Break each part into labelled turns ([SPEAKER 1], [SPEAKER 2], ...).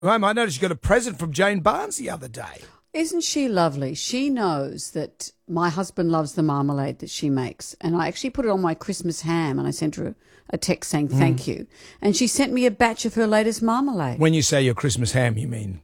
[SPEAKER 1] Mum, I noticed you got a present from Jane Barnes the other day.
[SPEAKER 2] Isn't she lovely? She knows that my husband loves the marmalade that she makes. And I actually put it on my Christmas ham and I sent her a text saying thank you. And she sent me a batch of her latest marmalade.
[SPEAKER 1] When you say your Christmas ham, you mean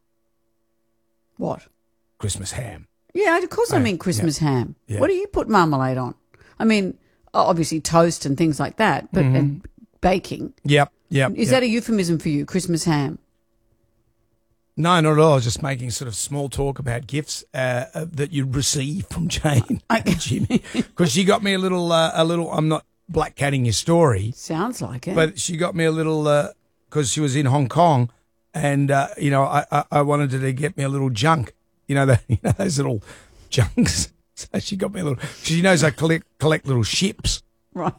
[SPEAKER 2] What?
[SPEAKER 1] Christmas ham.
[SPEAKER 2] Yeah, of course I mean Christmas ham.
[SPEAKER 1] Yeah.
[SPEAKER 2] What do you put marmalade on? I mean, obviously toast and things like that, but and baking.
[SPEAKER 1] Yep.
[SPEAKER 2] Is that a euphemism for you, Christmas ham?
[SPEAKER 1] No, not at all. I was just making sort of small talk about gifts that you received from Jane, Jimmy, because she got me a little. I'm not black-catting your story.
[SPEAKER 2] Sounds like it.
[SPEAKER 1] But she got me a little because she was in Hong Kong, and I wanted her to get me a little junk. Those little junks. So she got me a little. She knows I collect little ships.
[SPEAKER 2] Right.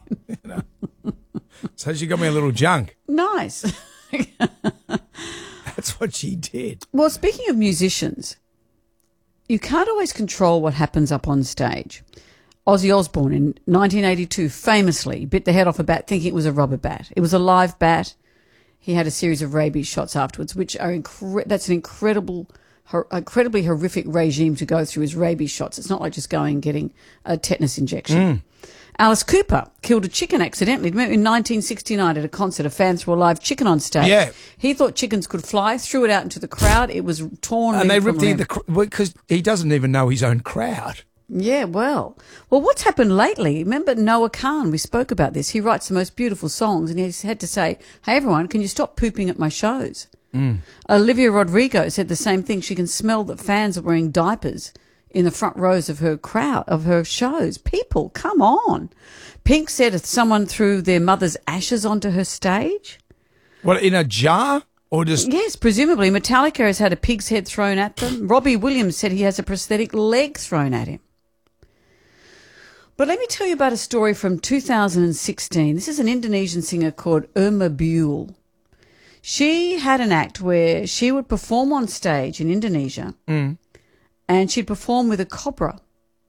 [SPEAKER 1] So she got me a little junk.
[SPEAKER 2] Nice.
[SPEAKER 1] That's what she did.
[SPEAKER 2] Well, speaking of musicians, you can't always control what happens up on stage. Ozzy Osbourne in 1982 famously bit the head off a bat thinking it was a rubber bat. It was a live bat. He had a series of rabies shots afterwards, which are that's an incredibly horrific regime to go through, is rabies shots. It's not like just going and getting a tetanus injection. Alice Cooper killed a chicken accidentally. Remember in 1969 at a concert, a fan threw a live chicken on stage. Yeah. He thought chickens could fly, threw it out into the crowd. It was torn.
[SPEAKER 1] And they ripped because he doesn't even know his own crowd.
[SPEAKER 2] Yeah, well, what's happened lately? Remember Noah Kahn? We spoke about this. He writes the most beautiful songs, and he had to say, "Hey, everyone, can you stop pooping at my shows?" Olivia Rodrigo said the same thing. She can smell that fans are wearing diapers in the front rows of her shows. People, come on. Pink said if someone threw their mother's ashes onto her stage.
[SPEAKER 1] What, in a jar? Or just...
[SPEAKER 2] Yes, presumably. Metallica has had a pig's head thrown at them. Robbie Williams said he has a prosthetic leg thrown at him. But let me tell you about a story from 2016. This is an Indonesian singer called Irma Buell. She had an act where she would perform on stage in Indonesia and she'd perform with a cobra.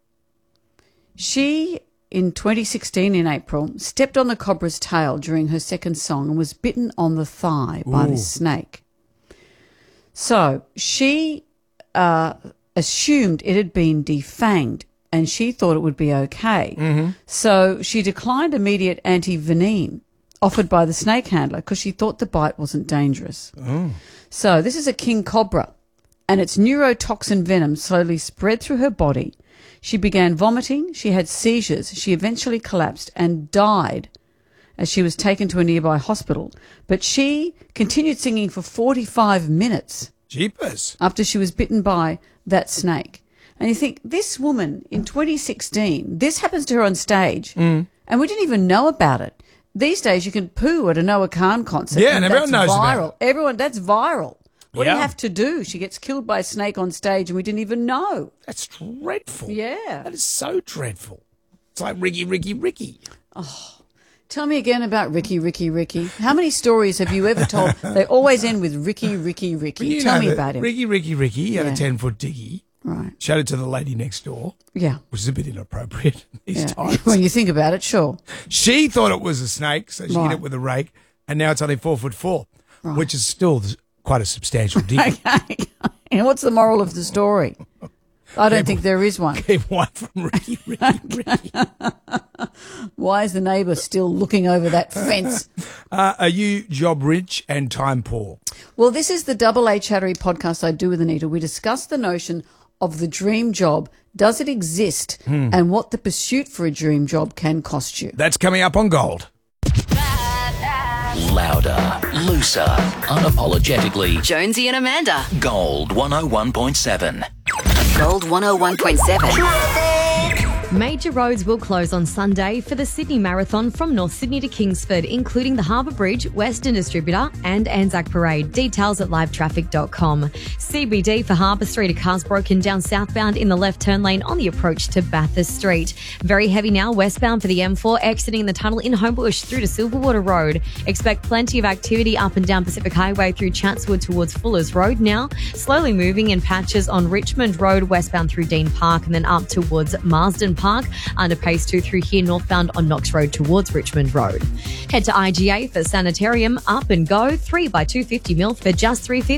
[SPEAKER 2] She, in 2016 in April, stepped on the cobra's tail during her second song and was bitten on the thigh by this snake. So she assumed it had been defanged and she thought it would be okay. So she declined immediate anti-venin offered by the snake handler because she thought the bite wasn't dangerous. So this is a king cobra, and its neurotoxin venom slowly spread through her body. She began vomiting, she had seizures, she eventually collapsed and died as she was taken to a nearby hospital. But she continued singing for 45 minutes.
[SPEAKER 1] Jeepers.
[SPEAKER 2] After she was bitten by that snake. And you think, this woman in 2016, this happens to her on stage, and we didn't even know about it. These days you can poo at a Noah Kahn concert.
[SPEAKER 1] Yeah, and everyone knows
[SPEAKER 2] viral.
[SPEAKER 1] about it.
[SPEAKER 2] That's viral. What do you have to do? She gets killed by a snake on stage and we didn't even know.
[SPEAKER 1] That's dreadful.
[SPEAKER 2] Yeah.
[SPEAKER 1] That is so dreadful. It's like Ricky.
[SPEAKER 2] Oh, tell me again about Ricky. How many stories have you ever told? They always end with Ricky.
[SPEAKER 1] Well,
[SPEAKER 2] tell me about him.
[SPEAKER 1] Ricky had a 10-foot diggy.
[SPEAKER 2] Right.
[SPEAKER 1] Showed it to the lady next door.
[SPEAKER 2] Yeah.
[SPEAKER 1] Which is a bit inappropriate these times.
[SPEAKER 2] When you think about it, sure.
[SPEAKER 1] She thought it was a snake, so she hit it with a rake, and now it's only 4'4", which is still quite a substantial dig.
[SPEAKER 2] Okay. And what's the moral of the story? I don't think there is one.
[SPEAKER 1] Keep away from Ricky.
[SPEAKER 2] Why is the neighbour still looking over that fence?
[SPEAKER 1] Are you job rich and time poor?
[SPEAKER 2] Well, this is the Double A Chattery podcast I do with Anita. We discuss the notion of the dream job. Does it exist? And what the pursuit for a dream job can cost you.
[SPEAKER 1] That's coming up on Gold.
[SPEAKER 3] Louder, looser, unapologetically.
[SPEAKER 4] Jonesy and Amanda.
[SPEAKER 3] Gold 101.7.
[SPEAKER 4] Gold 101.7.
[SPEAKER 5] Major roads will close on Sunday for the Sydney Marathon from North Sydney to Kingsford, including the Harbour Bridge, Western Distributor and Anzac Parade. Details at livetraffic.com. CBD for Harbour Street, a car's broken down southbound in the left turn lane on the approach to Bathurst Street. Very heavy now westbound for the M4, exiting the tunnel in Homebush through to Silverwater Road. Expect plenty of activity up and down Pacific Highway through Chatswood towards Fuller's Road now. Slowly moving in patches on Richmond Road westbound through Dean Park and then up towards Marsden Park, underpace 2 through here northbound on Knox Road towards Richmond Road. Head to IGA for Sanitarium, up and go, 3 by 250 mil for just $3.50.